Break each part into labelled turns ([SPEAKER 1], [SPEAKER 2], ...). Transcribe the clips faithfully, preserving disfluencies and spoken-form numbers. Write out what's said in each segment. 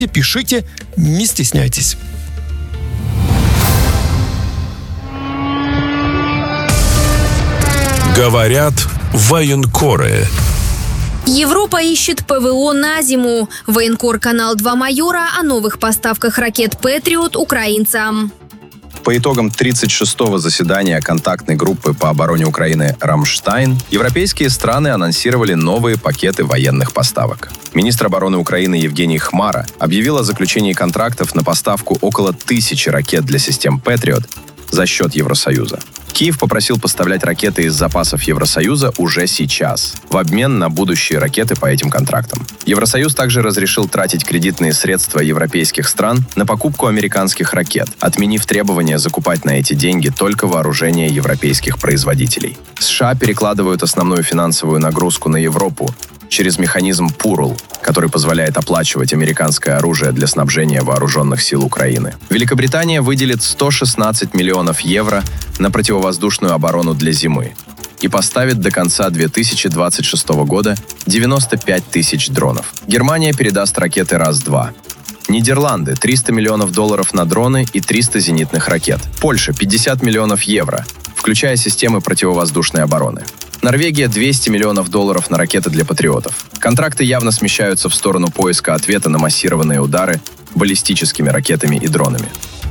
[SPEAKER 1] Пишите, не стесняйтесь.
[SPEAKER 2] Говорят военкоры.
[SPEAKER 3] Европа ищет ПВО на зиму. Военкор «Канал два майора» о новых поставках ракет «Патриот» украинцам.
[SPEAKER 4] По итогам тридцать шестого заседания контактной группы по обороне Украины «Рамштайн» европейские страны анонсировали новые пакеты военных поставок. Министр обороны Украины Евгений Хмара объявил о заключении контрактов на поставку около тысячи ракет для систем «Патриот» за счет Евросоюза. Киев попросил поставлять ракеты из запасов Евросоюза уже сейчас, в обмен на будущие ракеты по этим контрактам. Евросоюз также разрешил тратить кредитные средства европейских стран на покупку американских ракет, отменив требование закупать на эти деньги только вооружение европейских производителей. США перекладывают основную финансовую нагрузку на Европу через механизм пурл, который позволяет оплачивать американское оружие для снабжения вооруженных сил Украины. Великобритания выделит сто шестнадцать миллионов евро на противовоздушную оборону для зимы и поставит до конца две тысячи двадцать шестого года девяносто пять тысяч дронов. Германия передаст ракеты раз-два. Нидерланды – триста миллионов долларов на дроны и триста зенитных ракет. Польша – пятьдесят миллионов евро, включая системы противовоздушной обороны. Норвегия – двести миллионов долларов на ракеты для патриотов. Контракты явно смещаются в сторону поиска ответа на массированные удары баллистическими ракетами и дронами.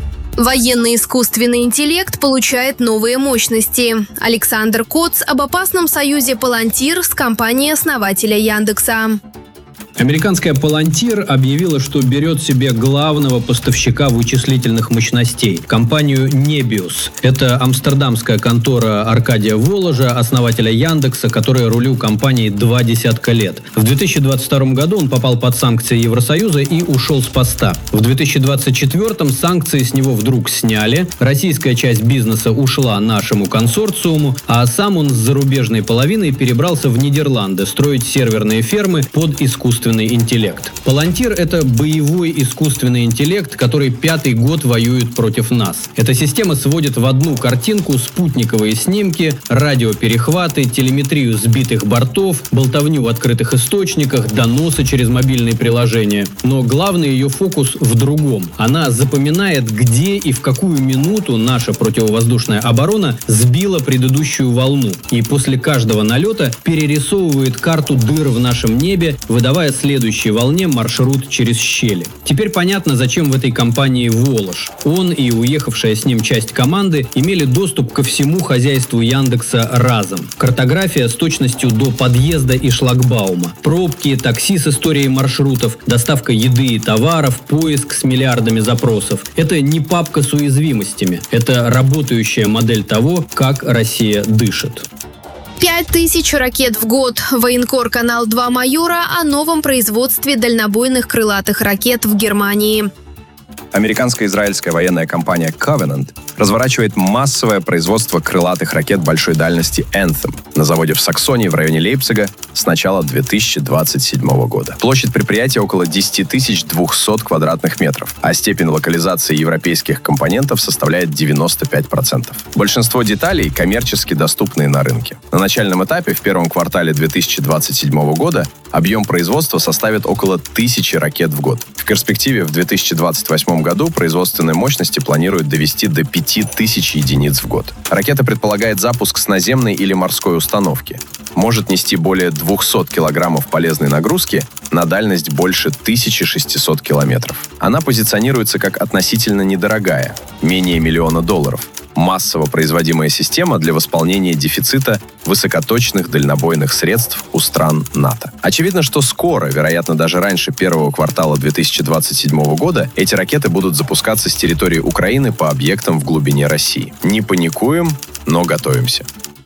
[SPEAKER 3] Военный искусственный интеллект получает новые мощности. Александр Коц об опасном союзе «Палантир» с компанией-основателя Яндекса.
[SPEAKER 5] Американская Palantir объявила, что берет себе главного поставщика вычислительных мощностей – компанию Nebius. Это амстердамская контора Аркадия Воложа, основателя Яндекса, которая рулю компании два десятка лет. В две тысячи двадцать втором году он попал под санкции Евросоюза и ушел с поста. В две тысячи двадцать четвёртом санкции с него вдруг сняли, российская часть бизнеса ушла нашему консорциуму, а сам он с зарубежной половиной перебрался в Нидерланды строить серверные фермы под искусственный интеллект. Palantir — это боевой искусственный интеллект, который пятый год воюет против нас. Эта система сводит в одну картинку спутниковые снимки, радиоперехваты, телеметрию сбитых бортов, болтовню в открытых источниках, доносы через мобильные приложения. Но главный ее фокус в другом. Она запоминает, где и в какую минуту наша противовоздушная оборона сбила предыдущую волну. И после каждого налета перерисовывает карту дыр в нашем небе, выдавая следующей волне маршрут через щели. Теперь понятно, зачем в этой компании Волож. Он и уехавшая с ним часть команды имели доступ ко всему хозяйству Яндекса разом. Картография с точностью до подъезда и шлагбаума. Пробки, такси с историей маршрутов, доставка еды и товаров, поиск с миллиардами запросов. Это не папка с уязвимостями. Это работающая модель того, как Россия дышит.
[SPEAKER 3] Пять тысяч ракет в год. Военкор «Канал два майора» о новом производстве дальнобойных крылатых ракет в Германии.
[SPEAKER 4] Американско-израильская военная компания Covenant разворачивает массовое производство крылатых ракет большой дальности Anthem на заводе в Саксонии в районе Лейпцига с начала две тысячи двадцать седьмого года. Площадь предприятия около десять тысяч двести квадратных метров, а степень локализации европейских компонентов составляет девяносто пять процентов. Большинство деталей коммерчески доступны на рынке. На начальном этапе в первом квартале две тысячи двадцать седьмого года объем производства составит около тысячи ракет в год. В перспективе в две тысячи двадцать восьмом году производственные мощности планируют довести до пяти тысяч единиц в год. Ракета предполагает запуск с наземной или морской установки. Может нести более двухсот килограммов полезной нагрузки на дальность больше тысячи шестисот километров. Она позиционируется как относительно недорогая, менее миллиона долларов. Массово производимая система для восполнения дефицита высокоточных дальнобойных средств у стран НАТО. Очевидно, что скоро, вероятно, даже раньше первого квартала две тысячи двадцать седьмого года, эти ракеты будут запускаться с территории Украины по объектам в глубине России. Не паникуем, но готовимся.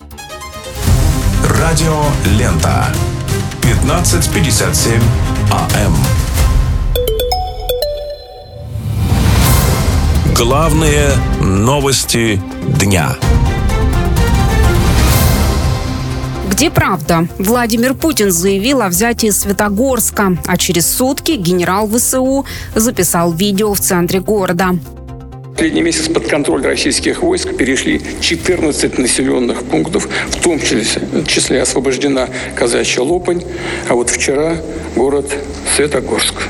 [SPEAKER 2] Радио Лента. пятнадцать пятьдесят семь АМ. Главные новости дня.
[SPEAKER 6] Где правда? Владимир Путин заявил о взятии Светогорска, а через сутки генерал ВСУ записал видео в центре города.
[SPEAKER 7] Последний месяц под контроль российских войск перешли четырнадцать населенных пунктов, в том числе освобождена Казачья Лопань, а вот вчера город Светогорск.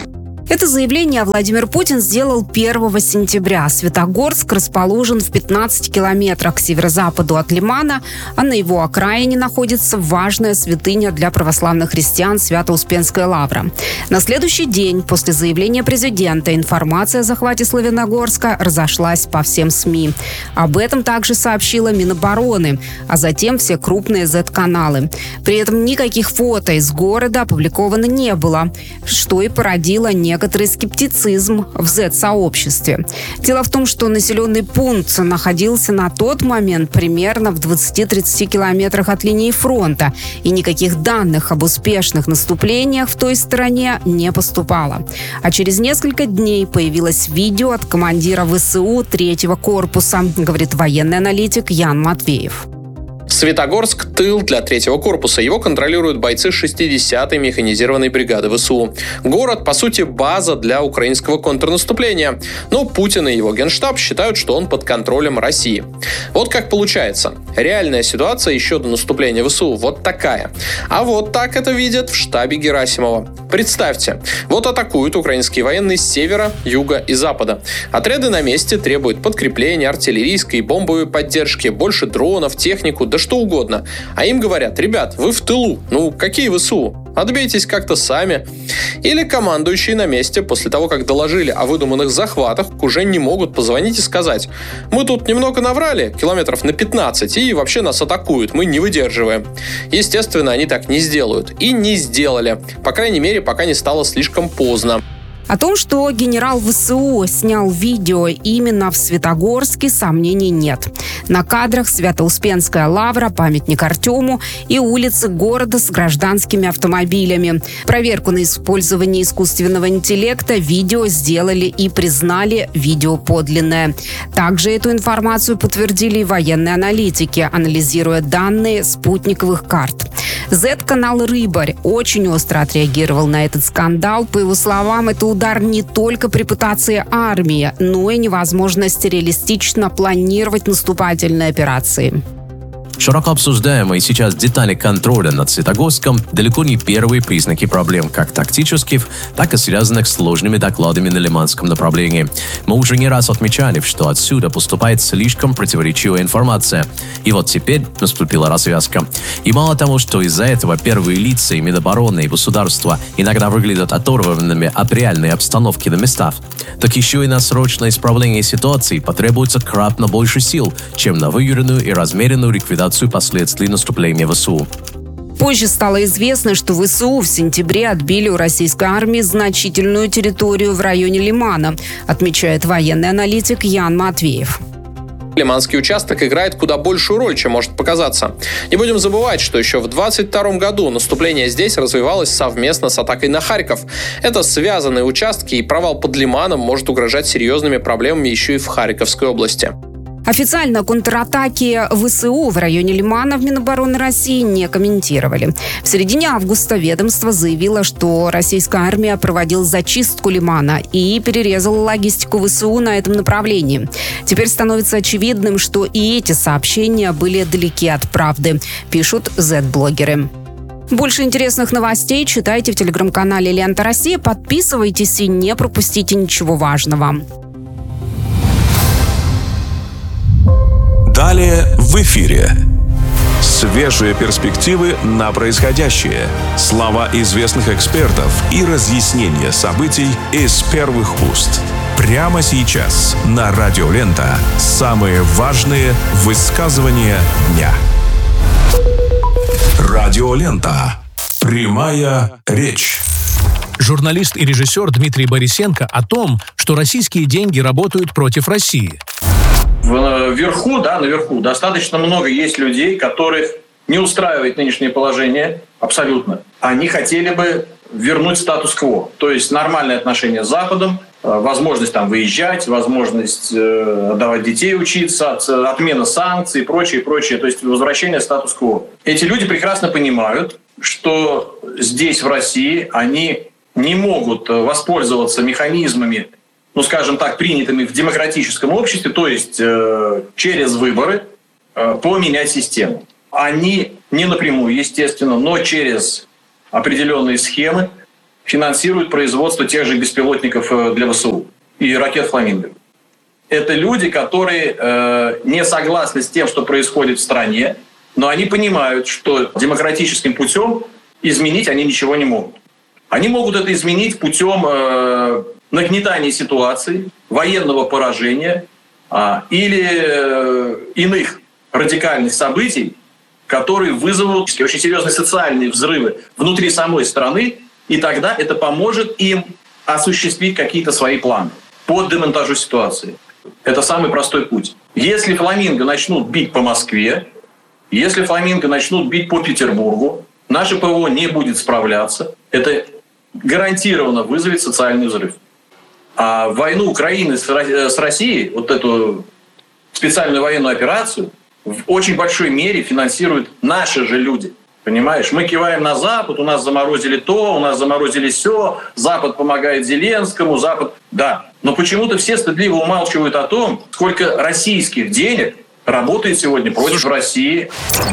[SPEAKER 6] Это заявление Владимир Путин сделал первого сентября. Светогорск расположен в пятнадцати километрах к северо-западу от Лимана, а на его окраине находится важная святыня для православных христиан Свято-Успенская лавра. На следующий день после заявления президента информация о захвате Славяногорска разошлась по всем СМИ. Об этом также сообщила Минобороны, а затем все крупные зет-каналы. При этом никаких фото из города опубликовано не было, что и породило не некоторый скептицизм в зет-сообществе. Дело в том, что населенный пункт находился на тот момент примерно в двадцати-тридцати километрах от линии фронта, и никаких данных об успешных наступлениях в той стороне не поступало. А через несколько дней появилось видео от командира ВСУ третьего корпуса, говорит военный аналитик Ян Матвеев.
[SPEAKER 8] Светогорск – тыл для третьего корпуса. Его контролируют бойцы шестидесятой механизированной бригады ВСУ. Город, по сути, база для украинского контрнаступления. Но Путин и его генштаб считают, что он под контролем России. Вот как получается. Реальная ситуация еще до наступления ВСУ вот такая. А вот так это видят в штабе Герасимова. Представьте, вот атакуют украинские военные с севера, юга и запада. Отряды на месте требуют подкрепления, артиллерийской и бомбовой поддержки, больше дронов, технику, да что угодно. А им говорят: ребят, вы в тылу, ну какие ВСУ? Отбейтесь как-то сами. Или командующие на месте после того, как доложили о выдуманных захватах, уже не могут позвонить и сказать: мы тут немного наврали, километров на пятнадцать, и вообще нас атакуют, мы не выдерживаем. Естественно, они так не сделают. И не сделали. По крайней мере, пока не стало слишком поздно.
[SPEAKER 6] О том, что генерал ВСУ снял видео именно в Светогорске, сомнений нет. На кадрах Свято-Успенская лавра, памятник Артему и улицы города с гражданскими автомобилями. Проверку на использование искусственного интеллекта видео сделали и признали видео подлинное. Также эту информацию подтвердили и военные аналитики, анализируя данные спутниковых карт. зет-канал «Рыбарь» очень остро отреагировал на этот скандал. По его словам, это удар не только по репутации армии, но и невозможность реалистично планировать наступательные операции.
[SPEAKER 9] Широко обсуждаемые сейчас детали контроля над Светогорском далеко не первые признаки проблем, как тактических, так и связанных с сложными докладами на Лиманском направлении. Мы уже не раз отмечали, что отсюда поступает слишком противоречивая информация. И вот теперь наступила развязка. И мало того, что из-за этого первые лица и Минобороны, и государства иногда выглядят оторванными от реальной обстановки на местах, так еще и на срочное исправление ситуации потребуется кратно больше сил, чем на выверенную и размеренную ликвидацию последствий наступления ВСУ.
[SPEAKER 6] Позже стало известно, что ВСУ в сентябре отбили у российской армии значительную территорию в районе Лимана, отмечает военный аналитик Ян Матвеев.
[SPEAKER 8] Лиманский участок играет куда большую роль, чем может показаться. Не будем забывать, что еще в двадцать втором году наступление здесь развивалось совместно с атакой на Харьков. Это связанные участки, и провал под Лиманом может угрожать серьезными проблемами еще и в Харьковской области.
[SPEAKER 6] Официально контратаки ВСУ в районе Лимана в Минобороны России не комментировали. В середине августа ведомство заявило, что российская армия проводила зачистку Лимана и перерезала логистику ВСУ на этом направлении. Теперь становится очевидным, что и эти сообщения были далеки от правды, пишут зет-блогеры. Больше интересных новостей читайте в телеграм-канале «Лента Россия». Подписывайтесь и не пропустите ничего важного.
[SPEAKER 2] Далее в эфире. Свежие перспективы на происходящее, слова известных экспертов и разъяснения событий из первых уст. Прямо сейчас на Радио Лента самые важные высказывания дня. Радио Лента. Прямая речь.
[SPEAKER 10] Журналист и режиссер Дмитрий Борисенко о том, что российские деньги работают против России.
[SPEAKER 11] Вверху, да, наверху достаточно много есть людей, которых не устраивает нынешнее положение абсолютно. Они хотели бы вернуть статус-кво, то есть нормальные отношения с Западом, возможность там выезжать, возможность э, отдавать детей учиться, отмена санкций и прочее, прочее, то есть возвращение статус-кво. Эти люди прекрасно понимают, что здесь, в России, они не могут воспользоваться механизмами, ну, скажем так, принятыми в демократическом обществе, то есть э, через выборы, э, поменять систему. Они не напрямую, естественно, но через определенные схемы финансируют производство тех же беспилотников для ВСУ и ракет «Фламинго». Это люди, которые э, не согласны с тем, что происходит в стране, но они понимают, что демократическим путем изменить они ничего не могут. Они могут это изменить путем э, нагнетания ситуации, военного поражения э, или э, иных радикальных событий, которые вызовут очень серьезные социальные взрывы внутри самой страны, и тогда это поможет им осуществить какие-то свои планы по демонтажу ситуации. Это самый простой путь. Если «Фламинго» начнут бить по Москве, если «Фламинго» начнут бить по Петербургу, наше ПВО не будет справляться. Это гарантированно вызовет социальный взрыв. А войну Украины с Россией, вот эту специальную военную операцию, в очень большой мере финансируют наши же люди. Понимаешь, мы киваем на Запад, у нас заморозили то, у нас заморозили сё, Запад помогает Зеленскому, Запад... Да, но почему-то все стыдливо умалчивают о том, сколько российских денег работает сегодня против России.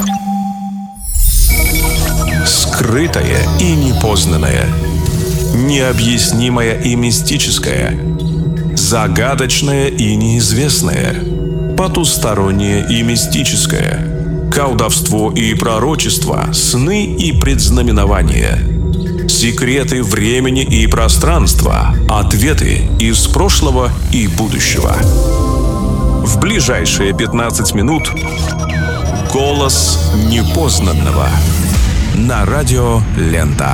[SPEAKER 2] Скрытое и непознанное, необъяснимое и мистическое, загадочное и неизвестное, потустороннее и мистическое, колдовство и пророчество, сны и предзнаменования, секреты времени и пространства, ответы из прошлого и будущего. В ближайшие пятнадцать минут голос непознанного на радио Лента.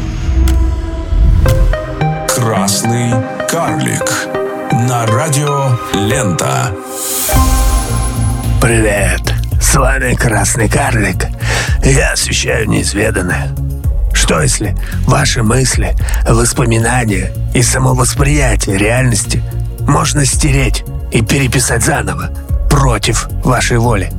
[SPEAKER 2] Красный карлик на радио Лента.
[SPEAKER 12] Привет, с вами Красный карлик. Я освещаю неизведанное. Что если ваши мысли, воспоминания и самовосприятие реальности можно стереть и переписать заново против вашей воли?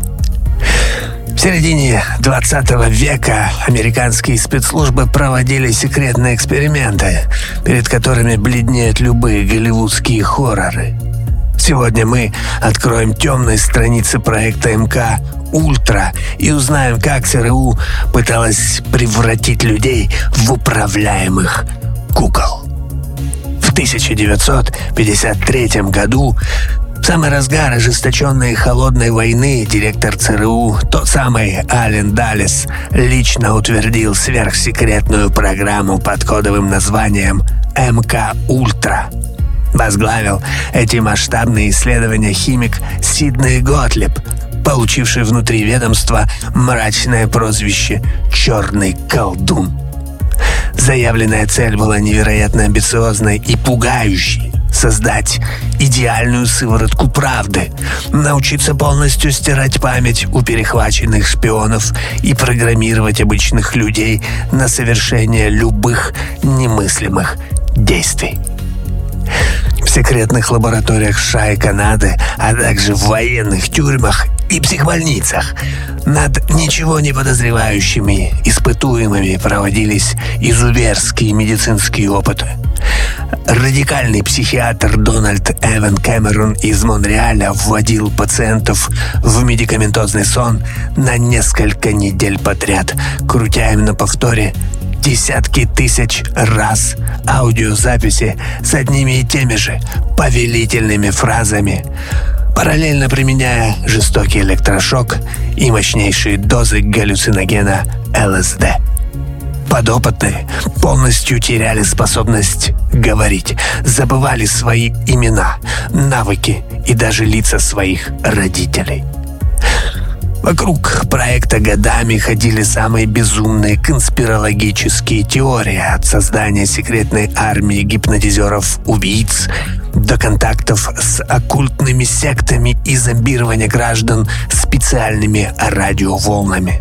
[SPEAKER 12] В середине двадцатого века американские спецслужбы проводили секретные эксперименты, перед которыми бледнеют любые голливудские хорроры. Сегодня мы откроем темные страницы проекта МК «Ультра» и узнаем, как ЦРУ пыталась превратить людей в управляемых кукол. В тысяча девятьсот пятьдесят третьем году, в самый разгар ожесточенной холодной войны, директор ЦРУ, тот самый Ален Даллес, лично утвердил сверхсекретную программу под кодовым названием МК «Ультра». Возглавил эти масштабные исследования химик Сидней Готлиб, получивший внутри ведомства мрачное прозвище «Черный колдун». Заявленная цель была невероятно амбициозной и пугающей. Создать идеальную сыворотку правды, научиться полностью стирать память у перехваченных шпионов и программировать обычных людей на совершение любых немыслимых действий. В секретных лабораториях США и Канады, а также в военных тюрьмах и психбольницах над ничего не подозревающими испытуемыми проводились изуверские медицинские опыты. Радикальный психиатр Дональд Эван Кэмерон из Монреаля вводил пациентов в медикаментозный сон на несколько недель подряд, крутя им на повторе десятки тысяч раз аудиозаписи с одними и теми же повелительными фразами, параллельно применяя жестокий электрошок и мощнейшие дозы галлюциногена эл эс дэ. Подопытные полностью теряли способность говорить, забывали свои имена, навыки и даже лица своих родителей. Вокруг проекта годами ходили самые безумные конспирологические теории, от создания секретной армии гипнотизеров-убийц до контактов с оккультными сектами и зомбирования граждан специальными радиоволнами.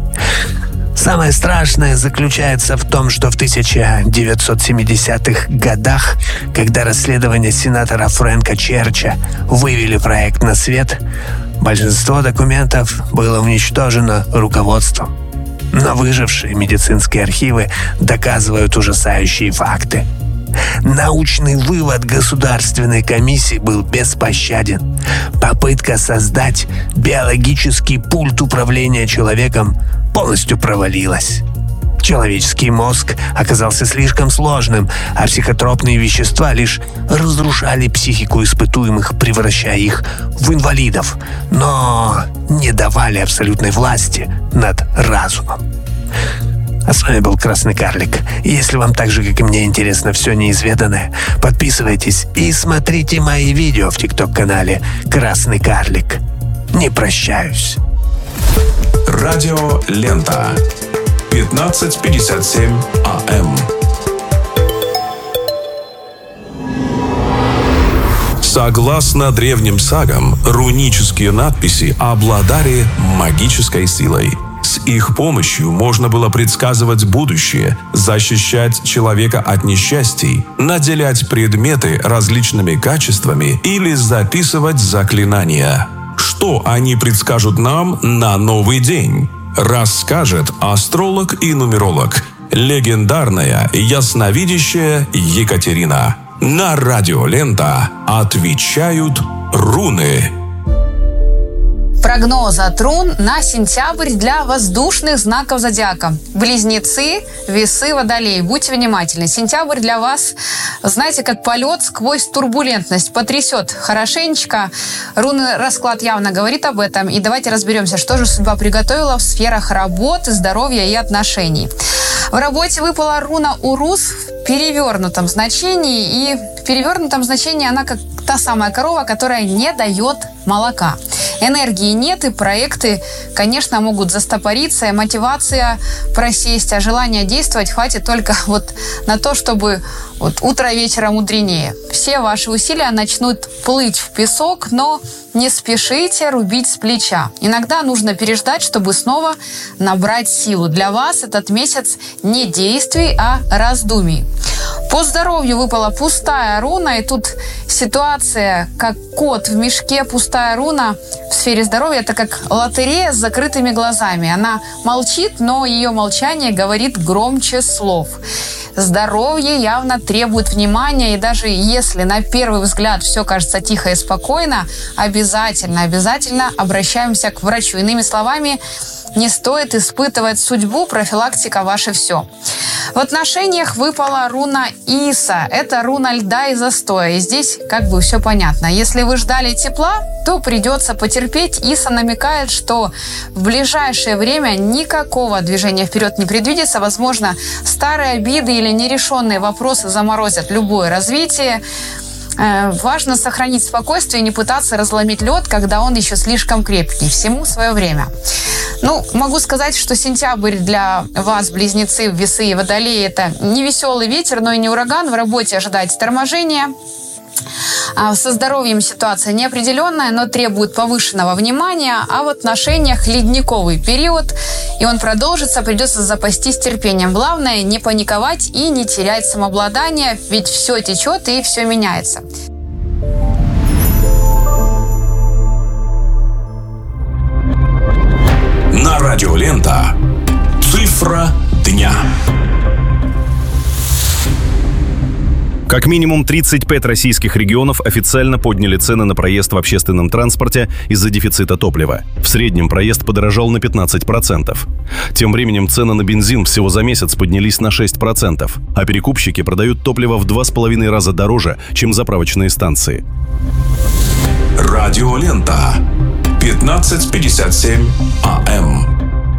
[SPEAKER 12] Самое страшное заключается в том, что в тысяча девятьсот семидесятых годах, когда расследование сенатора Фрэнка Черча вывели проект на свет, большинство документов было уничтожено руководством. Но выжившие медицинские архивы доказывают ужасающие факты. Научный вывод Государственной комиссии был беспощаден. Попытка создать биологический пульт управления человеком полностью провалилась. Человеческий мозг оказался слишком сложным, а психотропные вещества лишь разрушали психику испытуемых, превращая их в инвалидов, но не давали абсолютной власти над разумом. А с вами был Красный Карлик. И если вам так же, как и мне, интересно все неизведанное, подписывайтесь и смотрите мои видео в ТикТок-канале «Красный Карлик». Не прощаюсь.
[SPEAKER 2] Радио Лента. пятнадцать пятьдесят семь АМ. Согласно древним сагам, рунические надписи обладали магической силой. С их помощью можно было предсказывать будущее, защищать человека от несчастий, наделять предметы различными качествами или записывать заклинания. Что они предскажут нам на новый день? Расскажет астролог и нумеролог, легендарная ясновидящая Екатерина. На Радио Лента отвечают руны.
[SPEAKER 13] Прогноз от рун на сентябрь для воздушных знаков зодиака. Близнецы, Весы, Водолей. Будьте внимательны. Сентябрь для вас, знаете, как полет сквозь турбулентность. Потрясет хорошенечко. Рунный расклад явно говорит об этом. И давайте разберемся, что же судьба приготовила в сферах работы, здоровья и отношений. В работе выпала руна Урус в перевернутом значении. И в перевернутом значении она как та самая корова, которая не дает молока. Энергии нет, и проекты, конечно, могут застопориться, и мотивация просесть, а желание действовать хватит только вот на то, чтобы вот утро вечера мудренее. Все ваши усилия начнут плыть в песок, но не спешите рубить с плеча. Иногда нужно переждать, чтобы снова набрать силу. Для вас этот месяц не действий, а раздумий. По здоровью выпала пустая руна, и тут ситуация, как кот в мешке, пустая руна в сфере здоровья – это как лотерея с закрытыми глазами. Она молчит, но ее молчание говорит громче слов. Здоровье явно требует внимания, и даже если на первый взгляд все кажется тихо и спокойно, обязательно, обязательно обращаемся к врачу. Иными словами, не стоит испытывать судьбу, профилактика ваше все. В отношениях выпала руна Иса. Это руна льда и застоя. И здесь как бы все понятно. Если вы ждали тепла, то придется потерпеть. Иса намекает, что в ближайшее время никакого движения вперед не предвидится. Возможно, старые обиды или нерешенные вопросы заморозят любое развитие. Важно сохранить спокойствие и не пытаться разломить лед, когда он еще слишком крепкий. Всему свое время. Ну, могу сказать, что сентябрь для вас, близнецы, Весы и Водолеи, это не веселый ветер, но и не ураган. В работе ожидайте торможения. Со здоровьем ситуация неопределенная, но требует повышенного внимания, а в отношениях ледниковый период, и он продолжится, придется запастись терпением. Главное, не паниковать и не терять самообладание, ведь все течет и все меняется.
[SPEAKER 2] На Радио Лента. Цифра дня.
[SPEAKER 14] Как минимум тридцать пять российских регионов официально подняли цены на проезд в общественном транспорте из-за дефицита топлива. В среднем проезд подорожал на пятнадцать процентов. Тем временем цены на бензин всего за месяц поднялись на шесть процентов, а перекупщики продают топливо в два с половиной раза дороже, чем заправочные станции.
[SPEAKER 2] Радио Лента. пятнадцать пятьдесят семь АМ.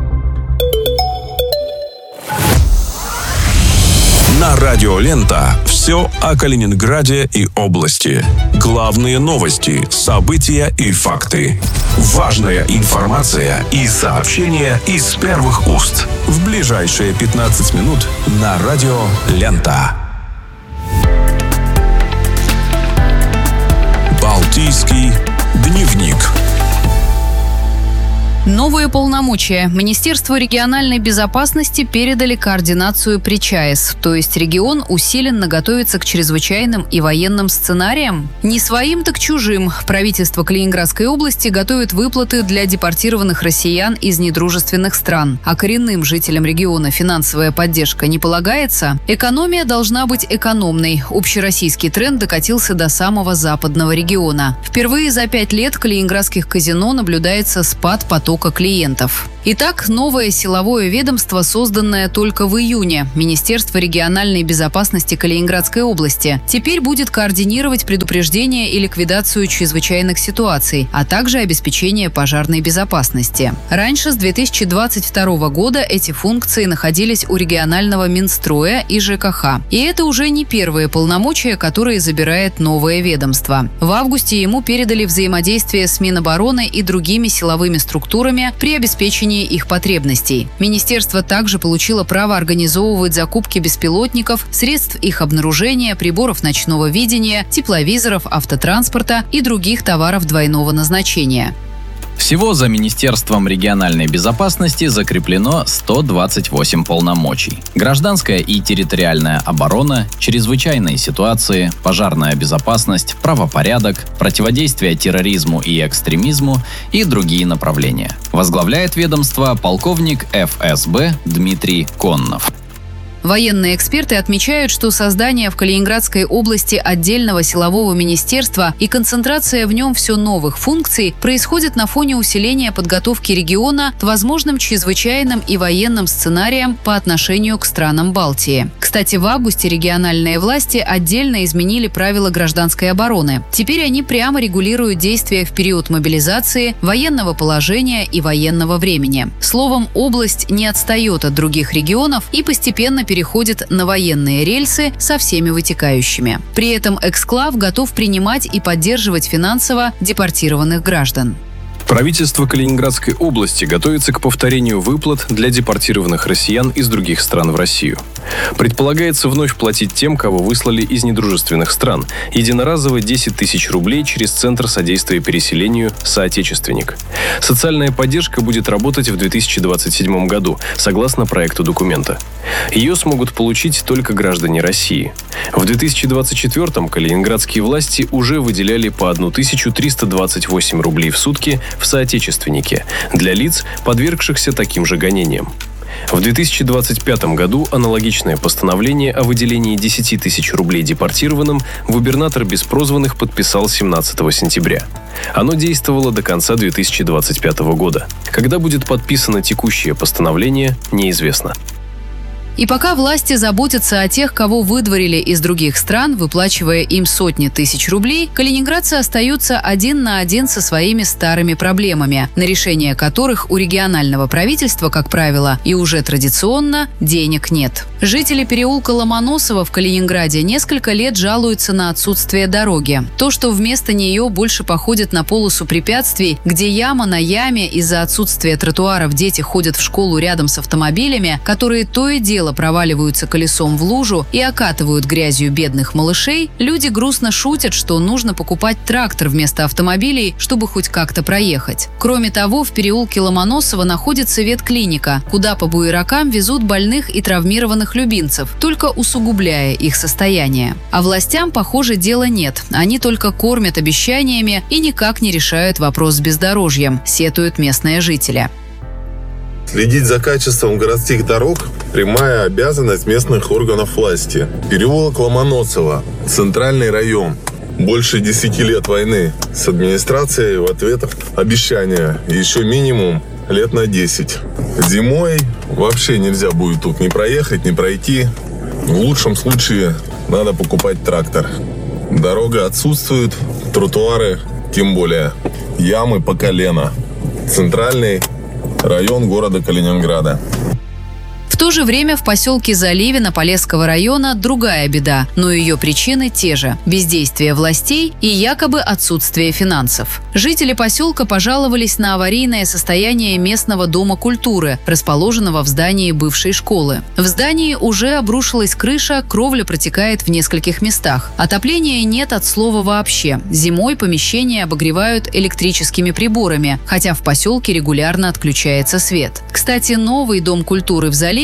[SPEAKER 2] На Радио Лента все о Калининграде и области. Главные новости, события и факты. Важная информация и сообщения из первых уст. В ближайшие пятнадцать минут на Радио Лента. Балтийский дневник.
[SPEAKER 15] Новые полномочия. Министерству региональной безопасности передали координацию при ЧАЭС, то есть регион усиленно готовится к чрезвычайным и военным сценариям. Не своим, так чужим. Правительство Калининградской области готовит выплаты для депортированных россиян из недружественных стран. А коренным жителям региона финансовая поддержка не полагается. Экономия должна быть экономной. Общероссийский тренд докатился до самого западного региона. Впервые за пять лет в калининградских казино наблюдается спад потока клиентов. Итак, новое силовое ведомство, созданное только в июне, Министерство региональной безопасности Калининградской области, теперь будет координировать предупреждение и ликвидацию чрезвычайных ситуаций, а также обеспечение пожарной безопасности. Раньше, с две тысячи двадцать второго года, эти функции находились у регионального Минстроя и ЖКХ. И это уже не первые полномочия, которые забирает новое ведомство. В августе ему передали взаимодействие с Минобороны и другими силовыми структурами при обеспечении их потребностей. Министерство также получило право организовывать закупки беспилотников, средств их обнаружения, приборов ночного видения, тепловизоров, автотранспорта и других товаров двойного назначения.
[SPEAKER 16] Всего за Министерством региональной безопасности закреплено сто двадцать восемь полномочий. Гражданская и территориальная оборона, чрезвычайные ситуации, пожарная безопасность, правопорядок, противодействие терроризму и экстремизму и другие направления. Возглавляет ведомство полковник эф эс бэ Дмитрий Коннов.
[SPEAKER 15] Военные эксперты отмечают, что создание в Калининградской области отдельного силового министерства и концентрация в нем все новых функций происходит на фоне усиления подготовки региона к возможным чрезвычайным и военным сценариям по отношению к странам Балтии. Кстати, в августе региональные власти отдельно изменили правила гражданской обороны. Теперь они прямо регулируют действия в период мобилизации, военного положения и военного времени. Словом, область не отстает от других регионов и постепенно переходит на военные рельсы со всеми вытекающими. При этом эксклав готов принимать и поддерживать финансово депортированных граждан.
[SPEAKER 17] Правительство Калининградской области готовится к повторению выплат для депортированных россиян из других стран в Россию. Предполагается вновь платить тем, кого выслали из недружественных стран, единоразово десять тысяч рублей через Центр содействия переселению «Соотечественник». Социальная поддержка будет работать в две тысячи двадцать седьмом году, согласно проекту документа. Ее смогут получить только граждане России. В две тысячи двадцать четвёртом калининградские власти уже выделяли по тысячу триста двадцать восемь рублей в сутки в «Соотечественнике» для лиц, подвергшихся таким же гонениям. В две тысячи двадцать пятом году аналогичное постановление о выделении десяти тысяч рублей депортированным губернатор Беспрозванных подписал семнадцатого сентября. Оно действовало до конца две тысячи двадцать пятого года. Когда будет подписано текущее постановление, неизвестно.
[SPEAKER 15] И пока власти заботятся о тех, кого выдворили из других стран, выплачивая им сотни тысяч рублей, калининградцы остаются один на один со своими старыми проблемами, на решение которых у регионального правительства, как правило, и уже традиционно денег нет. Жители переулка Ломоносова в Калининграде несколько лет жалуются на отсутствие дороги. То, что вместо нее больше походит на полосу препятствий, где яма на яме из-за отсутствия тротуаров дети ходят в школу рядом с автомобилями, которые то и дело проваливаются колесом в лужу и окатывают грязью бедных малышей, люди грустно шутят, что нужно покупать трактор вместо автомобилей, чтобы хоть как-то проехать. Кроме того, в переулке Ломоносова находится ветклиника, куда по буеракам везут больных и травмированных любимцев, только усугубляя их состояние. А властям, похоже, дела нет. Они только кормят обещаниями и никак не решают вопрос с бездорожьем, сетуют местные жители.
[SPEAKER 18] Следить за качеством городских дорог – прямая обязанность местных органов власти. Переулок Ломоносова, центральный район. Больше десяти лет войны с администрацией в ответ обещания. Еще минимум лет на десять. Зимой вообще нельзя будет тут ни проехать, ни пройти. В лучшем случае надо покупать трактор. Дорога отсутствует, тротуары тем более. Ямы по колено. Центральный район города Калининграда.
[SPEAKER 15] В то же время в поселке Заливино Полесского района другая беда, но ее причины те же – бездействие властей и якобы отсутствие финансов. Жители поселка пожаловались на аварийное состояние местного дома культуры, расположенного в здании бывшей школы. В здании уже обрушилась крыша, кровля протекает в нескольких местах. Отопления нет от слова вообще. Зимой помещения обогревают электрическими приборами, хотя в поселке регулярно отключается свет. Кстати, новый дом культуры в Заливино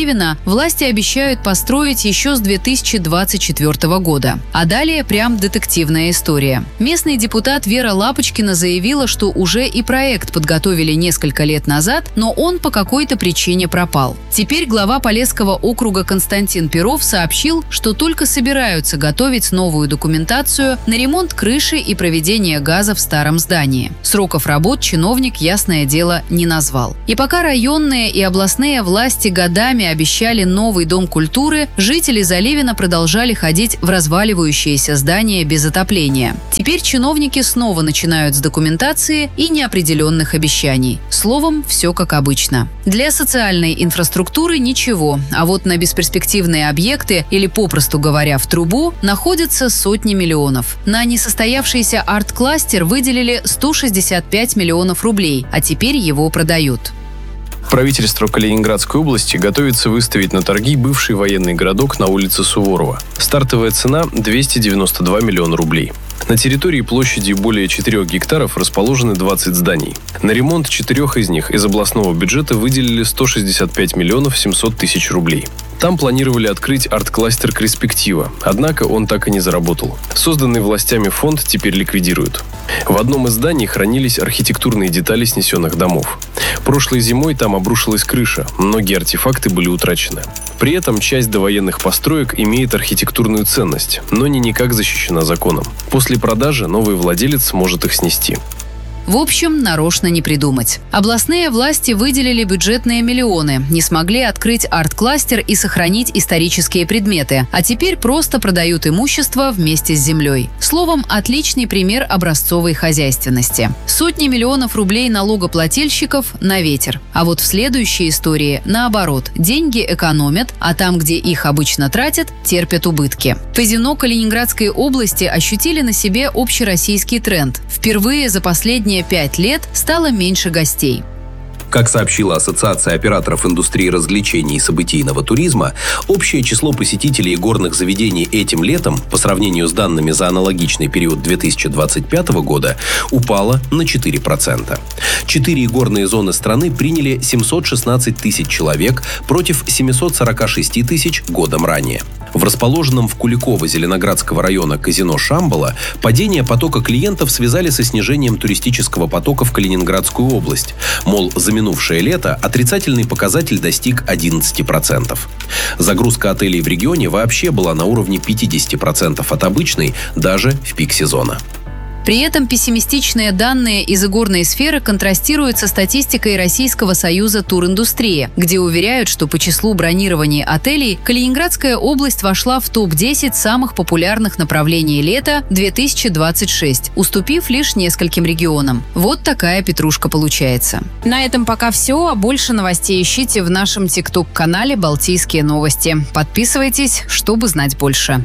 [SPEAKER 15] Заливина власти обещают построить еще с две тысячи двадцать четвёртого года. А далее прям детективная история. Местный депутат Вера Лапочкина заявила, что уже и проект подготовили несколько лет назад, но он по какой-то причине пропал. Теперь глава Полесского округа Константин Перов сообщил, что только собираются готовить новую документацию на ремонт крыши и проведение газа в старом здании. Сроков работ чиновник, ясное дело, не назвал. И пока районные и областные власти годами обещали новый дом культуры, жители Заливина продолжали ходить в разваливающееся здание без отопления. Теперь чиновники снова начинают с документации и неопределенных обещаний. Словом, все как обычно. Для социальной инфраструктуры ничего, а вот на бесперспективные объекты, или попросту говоря, в трубу, находятся сотни миллионов. На несостоявшийся арт-кластер выделили сто шестьдесят пять миллионов рублей, а теперь его продают.
[SPEAKER 17] Правительство Калининградской области готовится выставить на торги бывший военный городок на улице Суворова. Стартовая цена – двести девяносто два миллиона рублей. На территории площадью более четырёх гектаров расположены двадцать зданий. На ремонт четырех из них из областного бюджета выделили сто шестьдесят пять миллионов семьсот тысяч рублей. Там планировали открыть арт-кластер «Перспектива», однако он так и не заработал. Созданный властями фонд теперь ликвидируют. В одном из зданий хранились архитектурные детали снесенных домов. Прошлой зимой там обрушилась крыша, многие артефакты были утрачены. При этом часть довоенных построек имеет архитектурную ценность, но не никак защищена законом. После продажи новый владелец может их снести.
[SPEAKER 15] В общем, нарочно не придумать. Областные власти выделили бюджетные миллионы, не смогли открыть арт-кластер и сохранить исторические предметы, а теперь просто продают имущество вместе с землей. Словом, отличный пример образцовой хозяйственности. Сотни миллионов рублей налогоплательщиков на ветер. А вот в следующей истории наоборот. Деньги экономят, а там, где их обычно тратят, терпят убытки. Казино Калининградской области ощутили на себе общероссийский тренд. Впервые за последние пять лет стало меньше гостей.
[SPEAKER 19] Как сообщила Ассоциация операторов индустрии развлечений и событийного туризма, общее число посетителей горных заведений этим летом, по сравнению с данными за аналогичный период две тысячи двадцать пятого года, упало на четыре процента. Четыре горные зоны страны приняли семьсот шестнадцать тысяч человек против семьсот сорок шесть тысяч годом ранее. В расположенном в Куликово Зеленоградского района казино «Шамбала» падение потока клиентов связали со снижением туристического потока в Калининградскую область. Мол, за минувшее лето отрицательный показатель достиг одиннадцать процентов. Загрузка отелей в регионе вообще была на уровне пятьдесят процентов от обычной даже в пик сезона.
[SPEAKER 15] При этом пессимистичные данные из игорной сферы контрастируют со статистикой Российского союза туриндустрии, где уверяют, что по числу бронирований отелей Калининградская область вошла в топ десять самых популярных направлений лета две тысячи двадцать шесть, уступив лишь нескольким регионам. Вот такая петрушка получается. На этом пока все, а больше новостей ищите в нашем тикток-канале «Балтийские новости». Подписывайтесь, чтобы знать больше.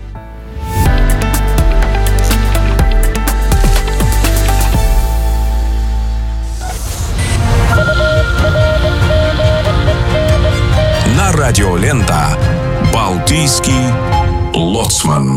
[SPEAKER 2] Радиолента «Балтийский лоцман».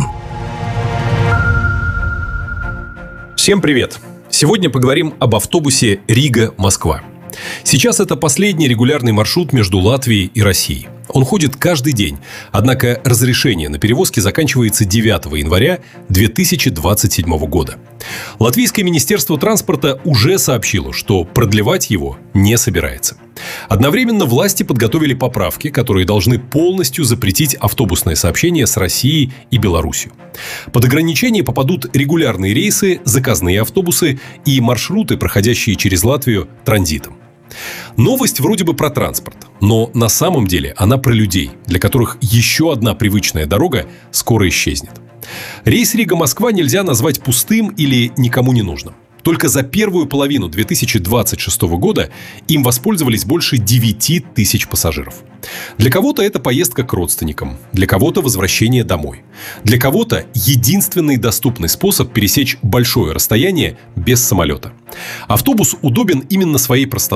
[SPEAKER 20] Всем привет! Сегодня поговорим об автобусе Рига-Москва. Сейчас это последний регулярный маршрут между Латвией и Россией. Он ходит каждый день, однако разрешение на перевозки заканчивается девятого января две тысячи двадцать седьмого года. Латвийское министерство транспорта уже сообщило, что продлевать его не собирается. Одновременно власти подготовили поправки, которые должны полностью запретить автобусное сообщение с Россией и Беларусью. Под ограничение попадут регулярные рейсы, заказные автобусы и маршруты, проходящие через Латвию транзитом. Новость вроде бы про транспорт, но на самом деле она про людей, для которых еще одна привычная дорога скоро исчезнет. Рейс Рига-Москва нельзя назвать пустым или никому не нужным. Только за первую половину две тысячи двадцать шестого года им воспользовались больше девяти тысяч пассажиров. Для кого-то это поездка к родственникам, для кого-то возвращение домой. Для кого-то единственный доступный способ пересечь большое расстояние без самолета. Автобус удобен именно своей простотой.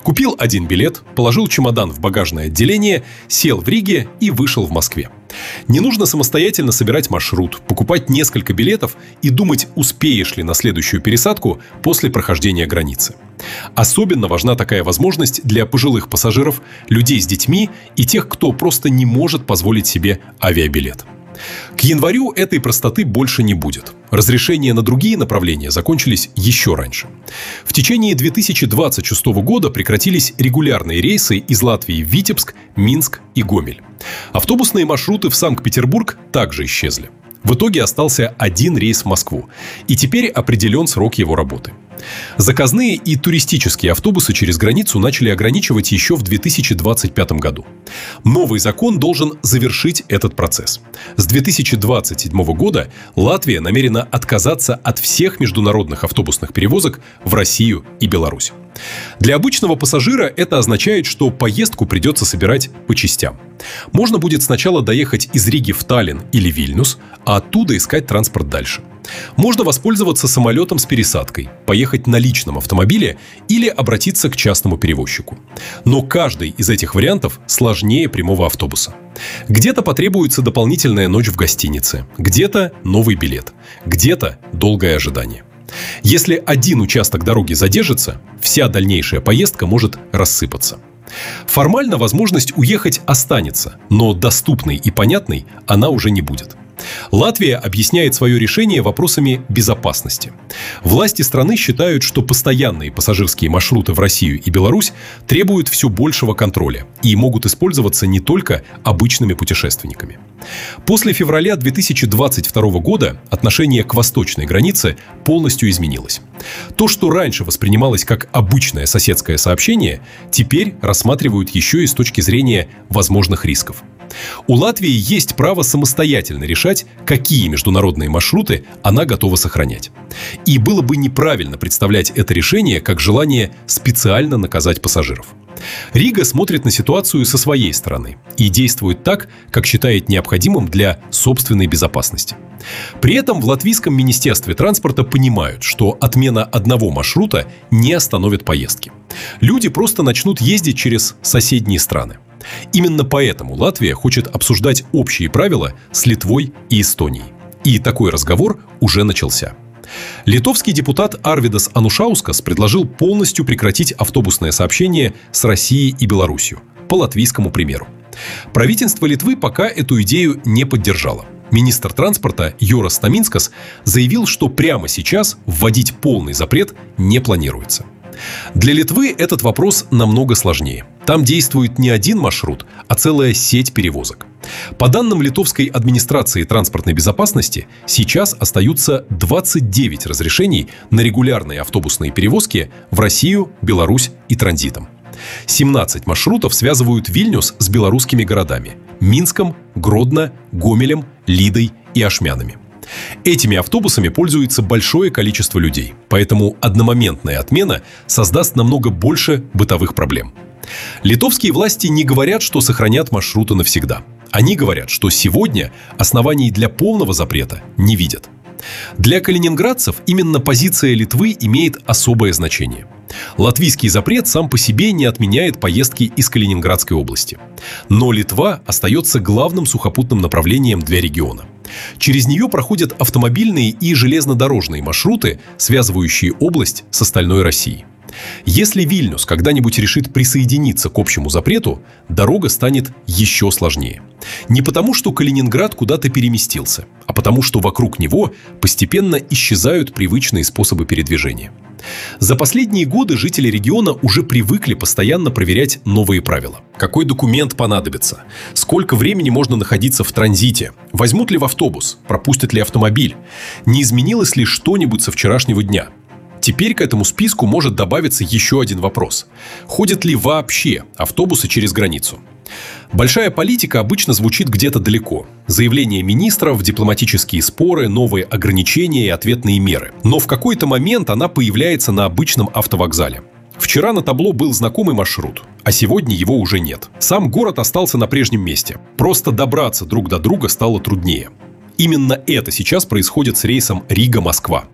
[SPEAKER 20] Купил один билет, положил чемодан в багажное отделение, сел в Риге и вышел в Москве. Не нужно самостоятельно собирать маршрут, покупать несколько билетов и думать, успеешь ли на следующую пересадку после прохождения границы. Особенно важна такая возможность для пожилых пассажиров, людей с детьми и тех, кто просто не может позволить себе авиабилет. К январю этой простоты больше не будет. Разрешения на другие направления закончились еще раньше. В течение две тысячи двадцать шестого года прекратились регулярные рейсы из Латвии в Витебск, Минск и Гомель. Автобусные маршруты в Санкт-Петербург также исчезли. В итоге остался один рейс в Москву, и теперь определен срок его работы. Заказные и туристические автобусы через границу начали ограничивать еще в две тысячи двадцать пятом году. Новый закон должен завершить этот процесс. С две тысячи двадцать седьмого года Латвия намерена отказаться от всех международных автобусных перевозок в Россию и Беларусь. Для обычного пассажира это означает, что поездку придется собирать по частям. Можно будет сначала доехать из Риги в Таллин или Вильнюс, а оттуда искать транспорт дальше. Можно воспользоваться самолетом с пересадкой, поехать на личном автомобиле или обратиться к частному перевозчику. Но каждый из этих вариантов сложнее прямого автобуса. Где-то потребуется дополнительная ночь в гостинице, где-то новый билет, где-то долгое ожидание. Если один участок дороги задержится, вся дальнейшая поездка может рассыпаться. Формально возможность уехать останется, но доступной и понятной она уже не будет. Латвия объясняет свое решение вопросами безопасности. Власти страны считают, что постоянные пассажирские маршруты в Россию и Беларусь требуют все большего контроля и могут использоваться не только обычными путешественниками. После февраля две тысячи двадцать второго года отношение к восточной границе полностью изменилось. То, что раньше воспринималось как обычное соседское сообщение, теперь рассматривают еще и с точки зрения возможных рисков. У Латвии есть право самостоятельно решать, какие международные маршруты она готова сохранять. И было бы неправильно представлять это решение как желание специально наказать пассажиров. Рига смотрит на ситуацию со своей стороны и действует так, как считает необходимым для собственной безопасности. При этом в Латвийском министерстве транспорта понимают, что отмена одного маршрута не остановит поездки. Люди просто начнут ездить через соседние страны. Именно поэтому Латвия хочет обсуждать общие правила с Литвой и Эстонией. И такой разговор уже начался. Литовский депутат Арвидас Анушаускас предложил полностью прекратить автобусное сообщение с Россией и Беларусью, по латвийскому примеру. Правительство Литвы пока эту идею не поддержало. Министр транспорта Юрас Таминскас заявил, что прямо сейчас вводить полный запрет не планируется. Для Литвы этот вопрос намного сложнее. Там действует не один маршрут, а целая сеть перевозок. По данным Литовской администрации транспортной безопасности, сейчас остаются двадцать девять разрешений на регулярные автобусные перевозки в Россию, Беларусь и транзитом. семнадцать маршрутов связывают Вильнюс с белорусскими городами – Минском, Гродно, Гомелем, Лидой и Ашмянами. Этими автобусами пользуется большое количество людей, поэтому одномоментная отмена создаст намного больше бытовых проблем. Литовские власти не говорят, что сохранят маршруты навсегда. Они говорят, что сегодня оснований для полного запрета не видят. Для калининградцев именно позиция Литвы имеет особое значение. Латвийский запрет сам по себе не отменяет поездки из Калининградской области. Но Литва остается главным сухопутным направлением для региона. Через нее проходят автомобильные и железнодорожные маршруты, связывающие область с остальной Россией. Если Вильнюс когда-нибудь решит присоединиться к общему запрету, дорога станет еще сложнее. Не потому, что Калининград куда-то переместился, а потому, что вокруг него постепенно исчезают привычные способы передвижения. За последние годы жители региона уже привыкли постоянно проверять новые правила. Какой документ понадобится? Сколько времени можно находиться в транзите? Возьмут ли в автобус? Пропустят ли автомобиль? Не изменилось ли что-нибудь со вчерашнего дня? Теперь к этому списку может добавиться еще один вопрос. Ходят ли вообще автобусы через границу? Большая политика обычно звучит где-то далеко. Заявления министров, дипломатические споры, новые ограничения и ответные меры. Но в какой-то момент она появляется на обычном автовокзале. Вчера на табло был знакомый маршрут, а сегодня его уже нет. Сам город остался на прежнем месте. Просто добраться друг до друга стало труднее. Именно это сейчас происходит с рейсом Рига-Москва.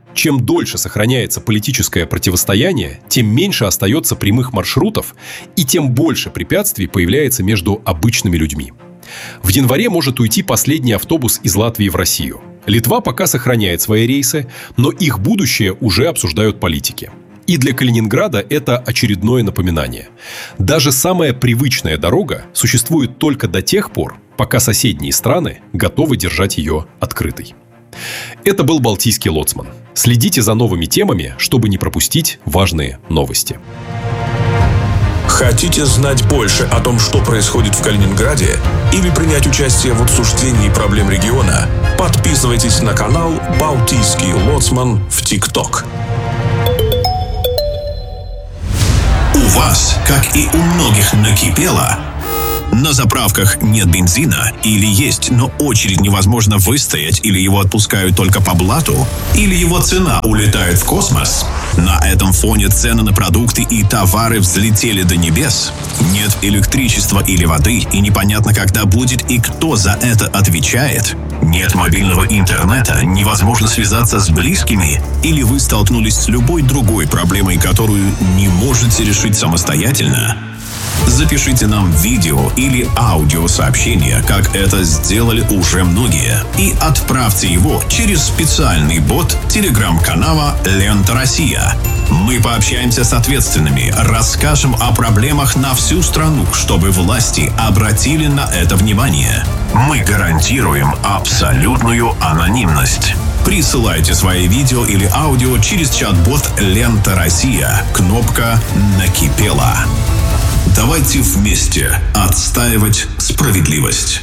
[SPEAKER 20] Чем дольше сохраняется политическое противостояние, тем меньше остается прямых маршрутов и тем больше препятствий появляется между обычными людьми. В январе может уйти последний автобус из Латвии в Россию. Литва пока сохраняет свои рейсы, но их будущее уже обсуждают политики. И для Калининграда это очередное напоминание. Даже самая привычная дорога существует только до тех пор, пока соседние страны готовы держать ее открытой. Это был Балтийский лоцман. Следите за новыми темами, чтобы не пропустить важные новости.
[SPEAKER 2] Хотите знать больше о том, что происходит в Калининграде, или принять участие в обсуждении проблем региона? Подписывайтесь на канал «Балтийский лоцман» в ТикТок.
[SPEAKER 21] У вас, как и у многих, накипело? На заправках нет бензина, или есть, но очередь невозможно выстоять, или его отпускают только по блату, или его цена улетает в космос. На этом фоне цены на продукты и товары взлетели до небес. Нет электричества или воды, и непонятно, когда будет и кто за это отвечает. Нет мобильного интернета, невозможно связаться с близкими, или вы столкнулись с любой другой проблемой, которую не можете решить самостоятельно. Запишите нам видео или аудиосообщение, как это сделали уже многие, и отправьте его через специальный бот телеграм-канала «Лента Россия». Мы пообщаемся с ответственными, расскажем о проблемах на всю страну, чтобы власти обратили на это внимание. Мы гарантируем абсолютную анонимность. Присылайте свои видео или аудио через чат-бот «Лента Россия». Кнопка «Накипело». Давайте вместе отстаивать справедливость.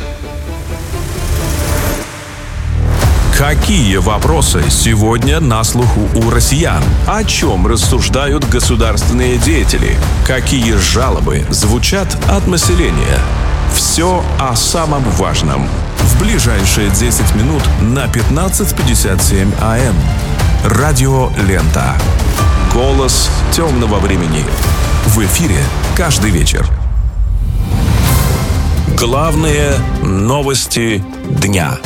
[SPEAKER 2] Какие вопросы сегодня на слуху у россиян? О чем рассуждают государственные деятели? Какие жалобы звучат от населения? Все о самом важном. В ближайшие десять минут на пятнадцать пятьдесят семь а эм. Радио «Лента». Голос темного времени. В эфире каждый вечер. Главные новости дня.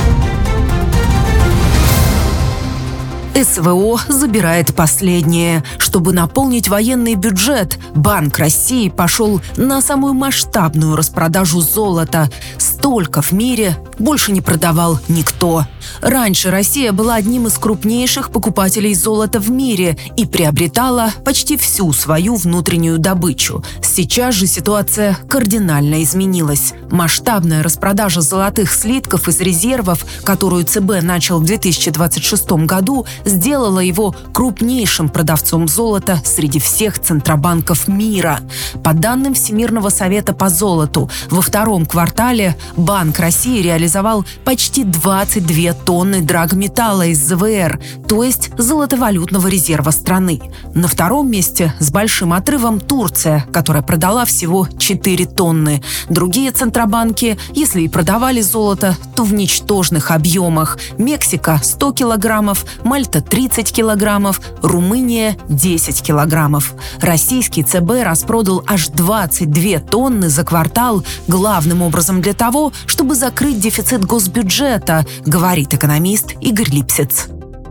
[SPEAKER 22] СВО забирает последнее. Чтобы наполнить военный бюджет, Банк России пошел на самую масштабную распродажу золота. Столько в мире больше не продавал никто. Раньше Россия была одним из крупнейших покупателей золота в мире и приобретала почти всю свою внутреннюю добычу. Сейчас же ситуация кардинально изменилась. Масштабная распродажа золотых слитков из резервов, которую ЦБ начал в две тысячи двадцать шестом году, сделала его крупнейшим продавцом золота среди всех центробанков мира. По данным Всемирного совета по золоту, во втором квартале Банк России реализовал почти двадцать две тонны драгметалла из зэ вэ эр, то есть золотовалютного резерва страны. На втором месте с большим отрывом Турция, которая продала всего четыре тонны. Другие центробанки, если и продавали золото, то в ничтожных объемах. Мексика – сто килограммов, Мальта – тридцать килограммов, Румыния – десять килограммов. Российский цэ бэ распродал аж двадцать две тонны за квартал, главным образом для того, чтобы закрыть дефицит госбюджета, говорит экономист Игорь Липсиц.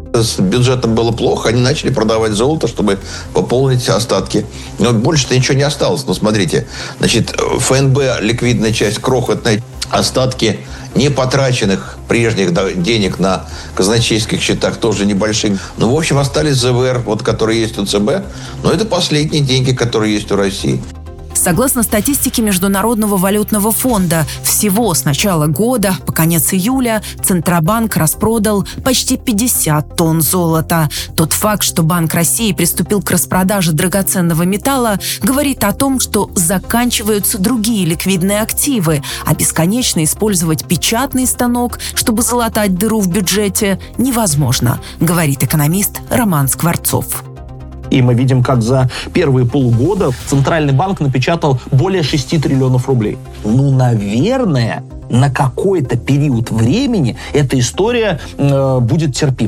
[SPEAKER 23] С бюджетом было плохо, они начали продавать золото, чтобы пополнить остатки. Но больше-то ничего не осталось. Но смотрите, значит, эф эн бэ, ликвидная часть, крохотная, остатки непотраченных прежних денег на казначейских счетах тоже небольшие. Ну, в общем, остались зэ вэ эр, вот, которые есть у цэ бэ. Но это последние деньги, которые есть у России.
[SPEAKER 22] Согласно статистике Международного валютного фонда, всего с начала года по конец июля Центробанк распродал почти пятьдесят тонн золота. Тот факт, что Банк России приступил к распродаже драгоценного металла, говорит о том, что заканчиваются другие ликвидные активы, а бесконечно использовать печатный станок, чтобы залатать дыру в бюджете, невозможно, говорит экономист Роман Скворцов.
[SPEAKER 24] И мы видим, как за первые полгода Центральный банк напечатал более шести триллионов рублей. Ну, наверное, на какой-то период времени эта история э, будет терпима.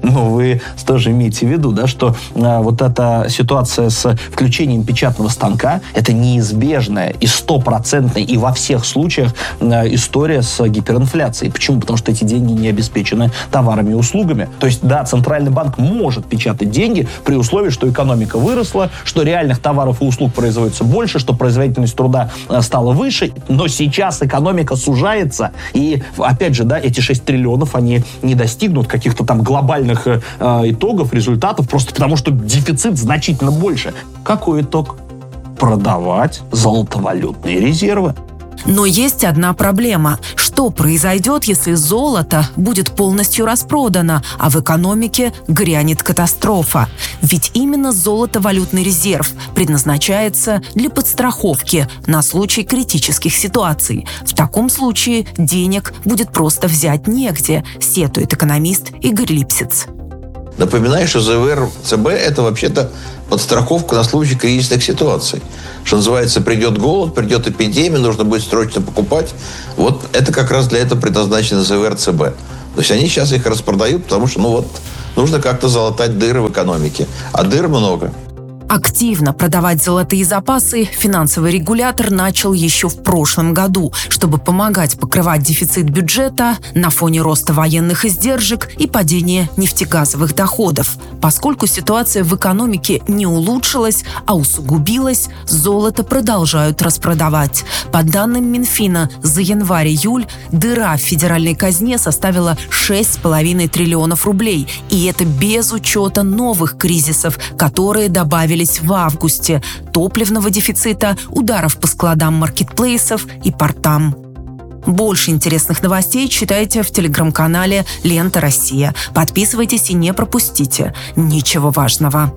[SPEAKER 24] Ну, вы тоже имеете в виду, да, что э, вот эта ситуация с включением печатного станка – это неизбежная и стопроцентная и во всех случаях э, история с гиперинфляцией. Почему? Потому что эти деньги не обеспечены товарами и услугами. То есть, да, Центральный банк может печатать деньги при условии, что экономика выросла, что реальных товаров и услуг производится больше, что производительность труда э, стала выше, но сейчас экономика сужается, и, опять же, да, эти шесть триллионов, они не достигнут каких-то там глобальных э, итогов, результатов, просто потому что дефицит значительно больше. Какой итог? Продавать золотовалютные резервы.
[SPEAKER 22] Но есть одна проблема. Что произойдет, если золото будет полностью распродано, а в экономике грянет катастрофа? Ведь именно золотовалютный резерв предназначается для подстраховки на случай критических ситуаций. В таком случае денег будет просто взять негде, сетует экономист Игорь Липсиц.
[SPEAKER 23] Напоминаю, что ЗВР ЦБ – это вообще-то подстраховка на случай кризисных ситуаций. Что называется, придет голод, придет эпидемия, нужно будет срочно покупать. Вот это как раз для этого предназначено ЗВР ЦБ. То есть они сейчас их распродают, потому что, ну вот, нужно как-то залатать дыры в экономике. А дыр много.
[SPEAKER 22] Активно продавать золотые запасы финансовый регулятор начал еще в прошлом году, чтобы помогать покрывать дефицит бюджета на фоне роста военных издержек и падения нефтегазовых доходов. Поскольку ситуация в экономике не улучшилась, а усугубилась, золото продолжают распродавать. По данным Минфина, за январь-июль дыра в федеральной казне составила шесть с половиной триллионов рублей. И это без учета новых кризисов, которые добавили в августе, топливного дефицита, ударов по складам маркетплейсов и портам. Больше интересных новостей читайте в телеграм-канале «Лента Россия». Подписывайтесь и не пропустите ничего важного.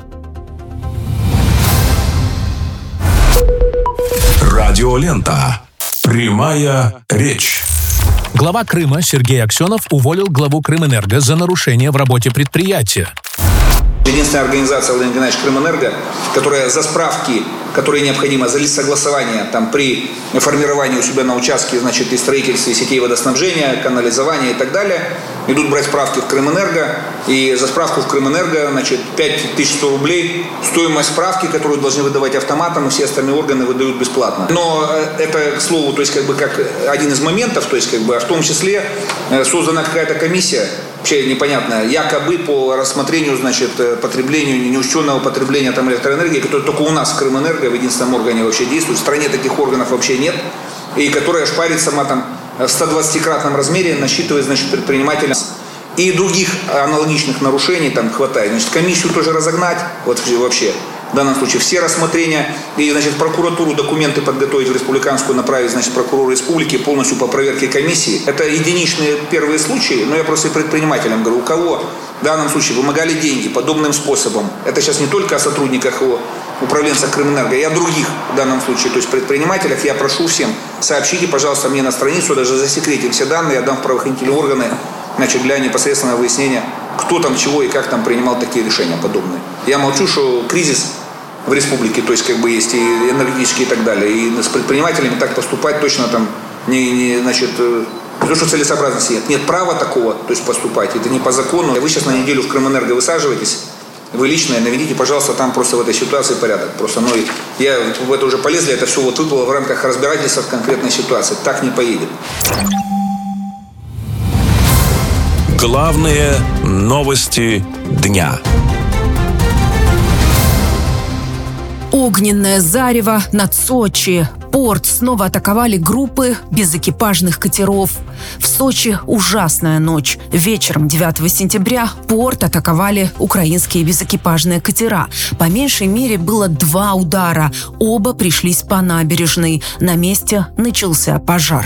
[SPEAKER 2] Радиолента. Прямая речь.
[SPEAKER 10] Глава Крыма Сергей Аксенов уволил главу Крымэнерго за нарушение в работе предприятия.
[SPEAKER 1] Единственная организация, Владимир Геннадьевич, Крымэнерго, которая за справки, которые необходимо, за лист согласования там, при формировании у себя на участке, значит, и строительстве сетей водоснабжения, канализования и так далее, идут брать справки в Крымэнерго, и за справку в Крымэнерго, значит, пять тысяч сто рублей, стоимость справки, которую должны выдавать автоматом, и все остальные органы выдают бесплатно. Но это, к слову, то есть, как бы, как один из моментов, то есть, как бы, в том числе создана какая-то комиссия, вообще непонятно, якобы по рассмотрению, значит, потреблению, неучтенного потребления там электроэнергии, которое только у нас в Крымэнерго в единственном органе вообще действует. В стране таких органов вообще нет. И которая шпарит сама там в сто двадцатикратном размере, насчитывает, значит, предпринимателя. И других аналогичных нарушений там хватает. Значит, комиссию тоже разогнать, вот вообще. В данном случае все рассмотрения, и, значит, в прокуратуру документы подготовить в республиканскую, направить, значит, прокурору республики полностью по проверке комиссии. Это единичные первые случаи, но я просто предпринимателям говорю, у кого в данном случае вымогали деньги подобным способом, это сейчас не только о сотрудниках, о управленцах Крымэнерго, и о других в данном случае, то есть предпринимателях, я прошу всем, сообщите, пожалуйста, мне на страницу, даже засекретим все данные, я дам в правоохранительные органы, значит, для непосредственного выяснения, кто там чего и как там принимал такие решения подобные. Я молчу, что кризис в республике, то есть как бы есть и энергетические и так далее, и с предпринимателями так поступать точно там не, не значит, не то, что целесообразности нет, нет права такого, то есть поступать, это не по закону. Вы сейчас на неделю в Крымэнерго высаживаетесь, вы лично наведите, пожалуйста, там просто в этой ситуации порядок. Просто, ну, я в это уже полезли, это все вот выпало в рамках разбирательства в конкретной ситуации. Так не поедет.
[SPEAKER 2] Главные новости дня.
[SPEAKER 22] Огненное зарево над Сочи. Порт снова атаковали группы безэкипажных катеров. В Сочи ужасная ночь. Вечером девятого сентября порт атаковали украинские безэкипажные катера. По меньшей мере было два удара. Оба пришлись по набережной. На месте начался пожар.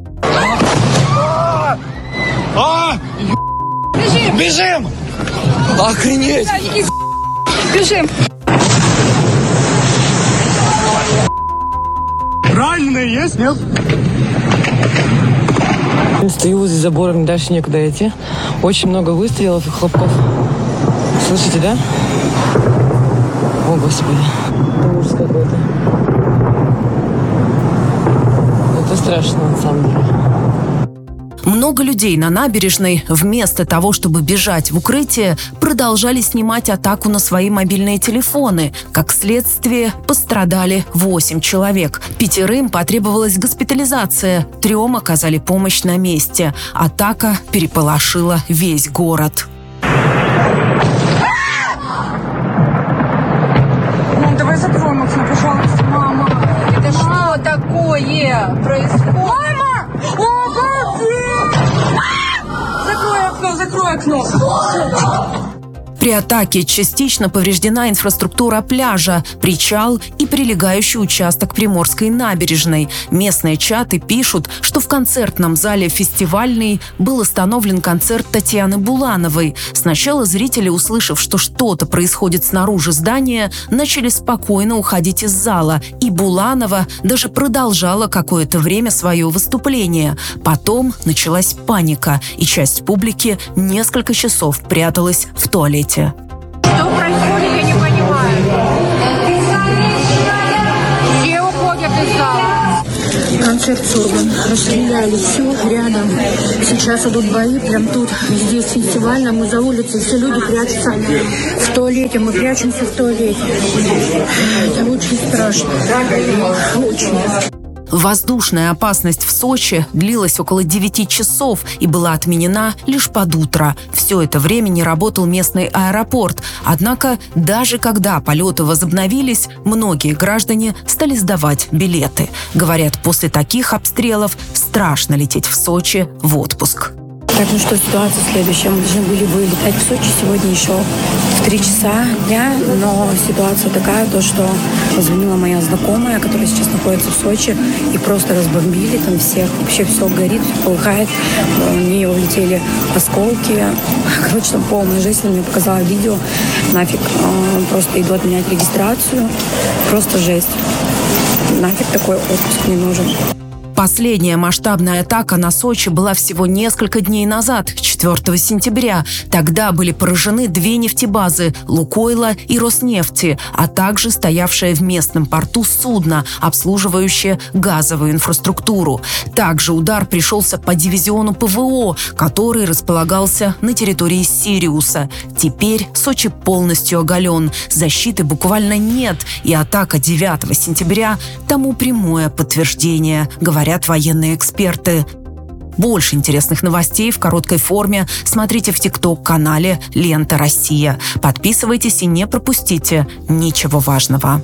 [SPEAKER 3] А! Бежим! Бежим! Охренеть! Бежим! Раненые есть, нет?
[SPEAKER 4] Стою возле забора, мне дальше некуда идти. Очень много выстрелов и хлопков. Слышите, да? О, Господи. Это ужас какой-то. Это страшно, на самом деле.
[SPEAKER 22] Много людей на набережной, вместо того, чтобы бежать в укрытие, продолжали снимать атаку на свои мобильные телефоны. Как следствие, пострадали восемь человек. Пятерым потребовалась госпитализация, трем оказали помощь на месте. Атака переполошила весь город.
[SPEAKER 3] Мам, давай закроем окно, пожалуйста. Мама, это что такое происходит? Мама! Обалдеть! Закрой окно, закрой окно.
[SPEAKER 22] При атаке частично повреждена инфраструктура пляжа, причал и прилегающий участок Приморской набережной. Местные чаты пишут, что в концертном зале «Фестивальный» был остановлен концерт Татьяны Булановой. Сначала зрители, услышав, что что-то происходит снаружи здания, начали спокойно уходить из зала, и Буланова даже продолжала какое-то время свое выступление. Потом началась паника, и часть публики несколько часов пряталась в туалете.
[SPEAKER 3] Что происходит, я не понимаю. Все уходят из зала. Концерт сорван. Расстреляли все рядом. Сейчас идут бои, прям тут. Здесь фестивально, мы за улицей. Все люди прячутся в туалете. Мы прячемся в туалете. Это очень страшно. Очень.
[SPEAKER 22] Воздушная опасность в Сочи длилась около девяти часов и была отменена лишь под утро. Все это время не работал местный аэропорт. Однако, даже когда полеты возобновились, многие граждане стали сдавать билеты. Говорят, после таких обстрелов страшно лететь в Сочи в отпуск.
[SPEAKER 5] Так, ну что, ситуация следующая. Мы должны были вылетать в Сочи сегодня еще в три часа дня, но ситуация такая, то, что позвонила моя знакомая, которая сейчас находится в Сочи, и просто разбомбили там всех. Вообще все горит, все полыхает. У нее улетели осколки. Короче, там полная жизнь. Она мне показала видео. Нафиг. Просто иду отменять регистрацию. Просто жесть. Нафиг такой отпуск не нужен.
[SPEAKER 22] Последняя масштабная атака на Сочи была всего несколько дней назад, четвёртого сентября. Тогда были поражены две нефтебазы – «Лукойла» и «Роснефти», а также стоявшее в местном порту судно, обслуживающее газовую инфраструктуру. Также удар пришелся по дивизиону ПВО, который располагался на территории Сириуса. Теперь Сочи полностью оголен, защиты буквально нет, и атака девятого сентября тому прямое подтверждение, говорят военные эксперты. Больше интересных новостей в короткой форме смотрите в ТикТок-канале «Лента Россия». Подписывайтесь и не пропустите ничего важного.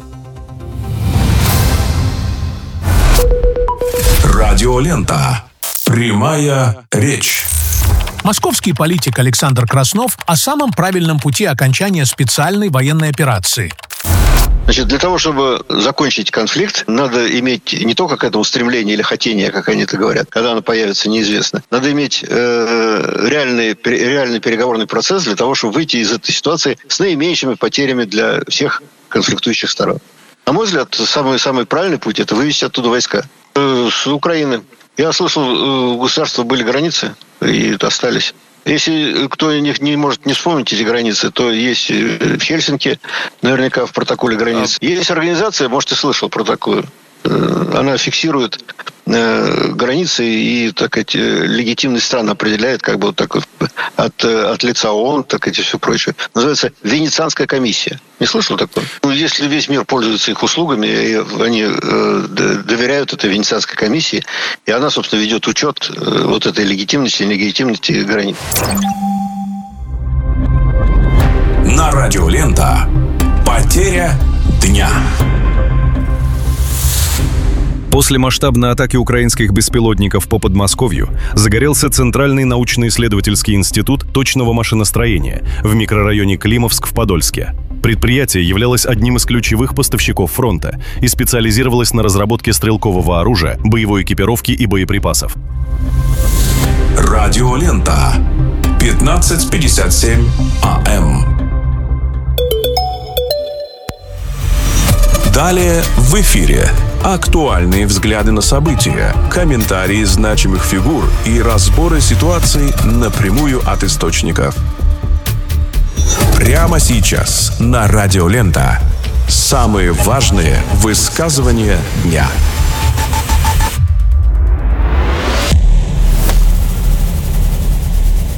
[SPEAKER 2] Радиолента. Прямая речь.
[SPEAKER 10] Московский политик Александр Краснов о самом правильном пути окончания специальной военной операции.
[SPEAKER 7] Значит, для того, чтобы закончить конфликт, надо иметь не только к этому стремление или хотение, как они это говорят, когда оно появится, неизвестно. Надо иметь э, реальный, реальный переговорный процесс для того, чтобы выйти из этой ситуации с наименьшими потерями для всех конфликтующих сторон. На мой взгляд, самый, самый правильный путь – это вывести оттуда войска. Э, с Украины. Я слышал, у государства были границы, и остались. Если кто не, не может не вспомнить эти границы, то есть в Хельсинки, наверняка в протоколе границ. Есть организация, может, ты слышал про такую. Она фиксирует границы и, так сказать, легитимность стран определяет, как бы вот так вот от, от лица ООН, так сказать, и все прочее. Называется Венецианская комиссия. Не слышал такое? Ну, если весь мир пользуется их услугами, и они доверяют этой Венецианской комиссии, и она, собственно, ведет учет вот этой легитимности и нелегитимности границ.
[SPEAKER 2] На Радиолента. Потеря дня.
[SPEAKER 14] После масштабной атаки украинских беспилотников по Подмосковью загорелся Центральный научно-исследовательский институт точного машиностроения в микрорайоне Климовск в Подольске. Предприятие являлось одним из ключевых поставщиков фронта и специализировалось на разработке стрелкового оружия, боевой экипировки и боеприпасов.
[SPEAKER 2] Радиолента. пятнадцать пятьдесят семь АМ. Далее в эфире актуальные взгляды на события, комментарии значимых фигур и разборы ситуаций напрямую от источников. Прямо сейчас на Радиолента. Самые важные высказывания дня.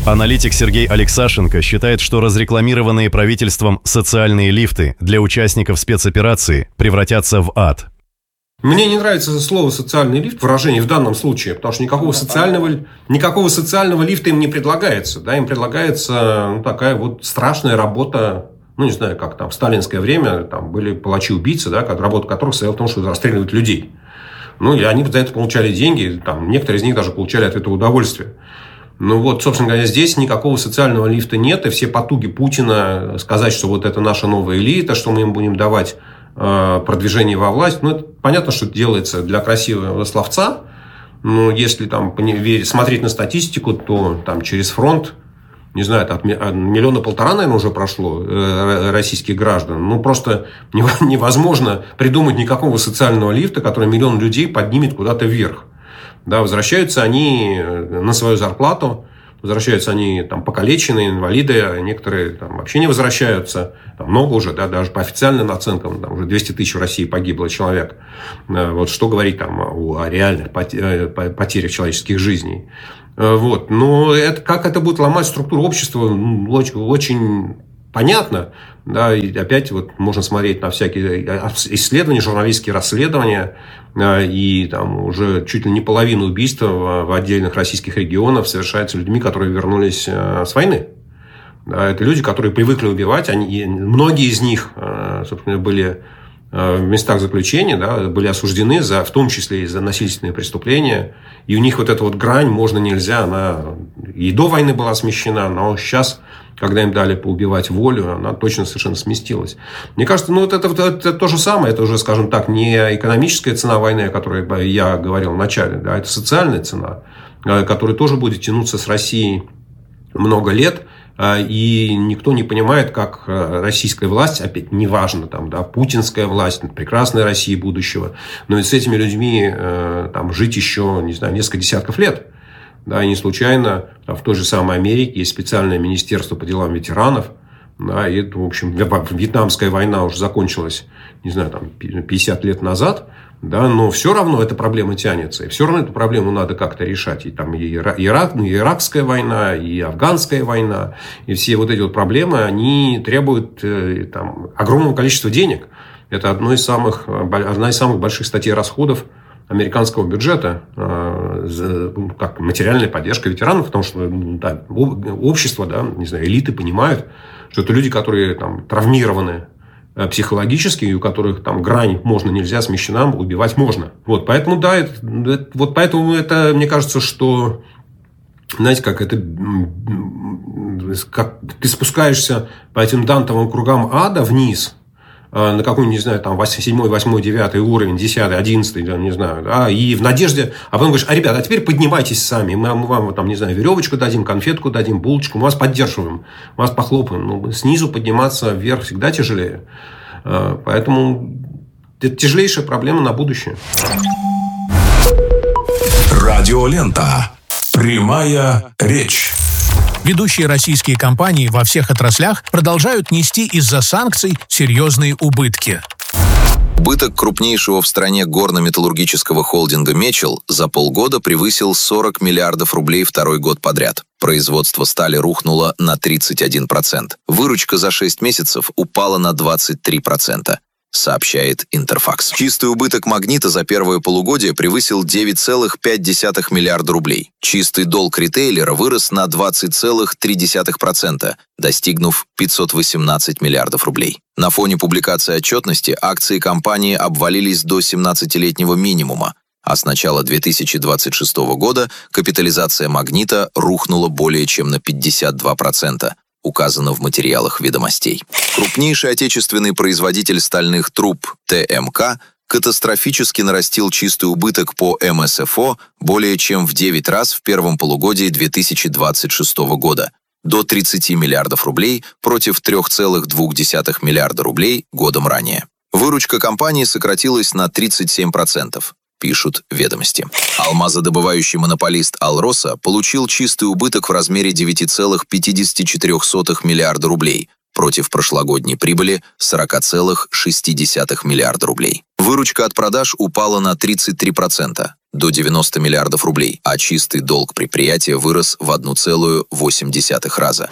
[SPEAKER 14] Аналитик Сергей Алексашенко считает, что разрекламированные правительством социальные лифты для участников спецоперации превратятся в ад.
[SPEAKER 6] Мне не нравится слово «социальный лифт», выражение в данном случае, потому что никакого социального, никакого социального лифта им не предлагается. Да, им предлагается ну, такая вот страшная работа, ну, не знаю, как там в сталинское время там были палачи-убийцы, да, работа которых состояла в том, что расстреливать людей. Ну, и они за это получали деньги, там, некоторые из них даже получали от этого удовольствие. Ну, вот, собственно говоря, здесь никакого социального лифта нет, и все потуги Путина сказать, что вот это наша новая элита, что мы им будем давать продвижение во власть, ну, это понятно, что это делается для красивого словца, но если там смотреть на статистику, то там через фронт, не знаю, от миллиона полтора, наверное, уже прошло российских граждан, ну, просто невозможно придумать никакого социального лифта, который миллион людей поднимет куда-то вверх. Да, возвращаются они на свою зарплату, возвращаются они там покалеченные, инвалиды, некоторые там вообще не возвращаются. Там много уже, да, даже по официальным оценкам, там уже двести тысяч в России погибло человек. Вот что говорить там о, о реальных потерях человеческих жизней. Вот. Но это, как это будет ломать структуру общества, очень, очень понятно. Да, и опять вот можно смотреть на всякие исследования, журналистские расследования, и там уже чуть ли не половина убийств в отдельных российских регионах совершается людьми, которые вернулись с войны. Да, это люди, которые привыкли убивать, они, многие из них, собственно, были в местах заключения, да, были осуждены, за, в том числе и за насильственные преступления, и у них вот эта вот грань можно-нельзя, она и до войны была смещена, но сейчас, когда им дали поубивать волю, она точно совершенно сместилась. Мне кажется, ну, вот это, это то же самое, это уже, скажем так, не экономическая цена войны, о которой я говорил в начале, да, это социальная цена, которая тоже будет тянуться с Россией много лет, и никто не понимает, как российская власть, опять неважно, там, да, путинская власть, прекрасная Россия будущего, но ведь с этими людьми там, жить еще, не знаю, несколько десятков лет. Да, и не случайно в той же самой Америке есть специальное министерство по делам ветеранов. Да, и это, в общем, Вьетнамская война уже закончилась, не знаю, там, пятьдесят лет назад. Да, но все равно эта проблема тянется. И все равно эту проблему надо как-то решать. И там и Ирак, ну, и иракская война, и афганская война. И все вот эти вот проблемы, они требуют там, огромного количества денег. Это одно из самых, одна из самых больших статей расходов американского бюджета, как материальная поддержка ветеранов, потому что да, общество, да, не знаю, элиты понимают, что это люди, которые там, травмированы психологически, и у которых там грань можно, нельзя, смещена, убивать можно. Вот, поэтому, да, это, это, вот поэтому это, мне кажется, что, знаете, как это, как ты спускаешься по этим дантовым кругам ада вниз, на какой-нибудь, не знаю, там, седьмой, восьмой, девятый уровень, десятый, одиннадцатый, не знаю, да, и в надежде, а потом говоришь, а, ребята, а теперь поднимайтесь сами, мы, мы вам, там, не знаю, веревочку дадим, конфетку дадим, булочку, мы вас поддерживаем, мы вас похлопаем. Ну, снизу подниматься вверх всегда тяжелее. Поэтому это тяжелейшая проблема на будущее.
[SPEAKER 21] Радиолента. Прямая речь.
[SPEAKER 10] Ведущие российские компании во всех отраслях продолжают нести из-за санкций серьезные убытки.
[SPEAKER 8] Убыток крупнейшего в стране горно-металлургического холдинга «Мечел» за полгода превысил сорок миллиардов рублей второй год подряд. Производство стали рухнуло на тридцать один процент. Выручка за шесть месяцев упала на двадцать три процента. Сообщает Интерфакс. Чистый убыток «Магнита» за первое полугодие превысил девять целых пять десятых миллиарда рублей. Чистый долг ритейлера вырос на двадцать целых три десятых процента, достигнув пятьсот восемнадцать миллиардов рублей. На фоне публикации отчетности акции компании обвалились до семнадцатилетнего минимума, а с начала две тысячи двадцать шестого года капитализация «Магнита» рухнула более чем на пятьдесят два процента. Указано в материалах «Ведомостей». Крупнейший отечественный производитель стальных труб ТМК катастрофически нарастил чистый убыток по эм эс эф о более чем в девять раз в первом полугодии две тысячи двадцать шестого года, до тридцати миллиардов рублей против трёх целых двух десятых миллиарда рублей годом ранее. Выручка компании сократилась на тридцать семь процентов. пишут «Ведомости». Алмазодобывающий монополист «Алроса» получил чистый убыток в размере девять целых пятьдесят четыре сотых миллиарда рублей против прошлогодней прибыли сорок целых шесть десятых миллиарда рублей. Выручка от продаж упала на тридцать три процента, до девяноста миллиардов рублей, а чистый долг предприятия вырос в одна целая восемь десятых раза.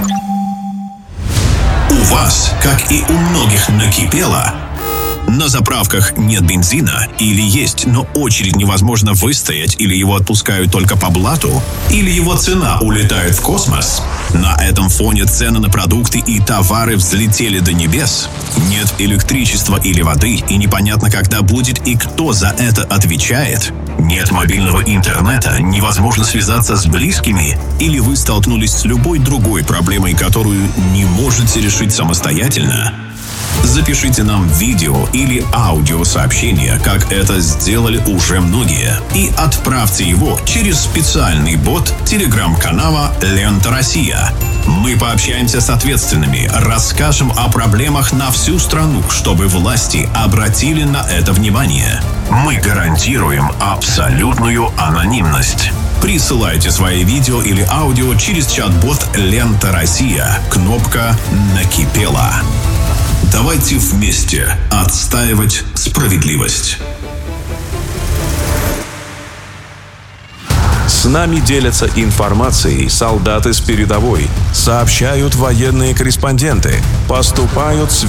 [SPEAKER 21] У вас, как и у многих, накипело. На заправках нет бензина, или есть, но очередь невозможно выстоять, или его отпускают только по блату, или его цена улетает в космос. На этом фоне цены на продукты и товары взлетели до небес. Нет электричества или воды, и непонятно, когда будет и кто за это отвечает. Нет мобильного интернета, невозможно связаться с близкими, или вы столкнулись с любой другой проблемой, которую не можете решить самостоятельно. Запишите нам видео или аудиосообщение, как это сделали уже многие, и отправьте его через специальный бот телеграм-канала «Лента Россия». Мы пообщаемся с ответственными, расскажем о проблемах на всю страну, чтобы власти обратили на это внимание. Мы гарантируем абсолютную анонимность. Присылайте свои видео или аудио через чат-бот «Лента Россия». Кнопка «Накипело». Давайте вместе отстаивать справедливость.
[SPEAKER 2] С нами делятся информацией солдаты с передовой, сообщают военные корреспонденты, поступают